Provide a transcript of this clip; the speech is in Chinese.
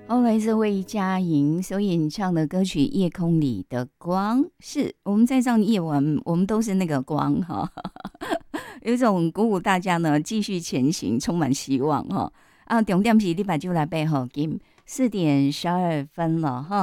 哦，来自魏佳莹所演唱的歌曲《夜空里的光》，是我们在这样夜晚，我们都是那个光哈，有一种鼓舞大家呢继续前行，充满希望哈。啊，重点是你把就来背后，今4点12分了哈。